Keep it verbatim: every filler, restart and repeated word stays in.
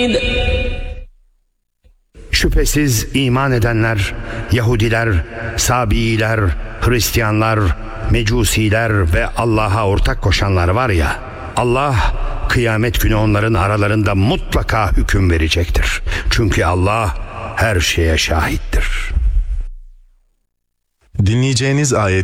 Şüphesiz iman edenler, Yahudiler, Sabiiler, Hristiyanlar, Mecusiler ve Allah'a ortak koşanlar var ya, Allah kıyamet günü onların aralarında mutlaka hüküm verecektir. Çünkü Allah her şeye şahittir. Dinleyeceğiniz ayet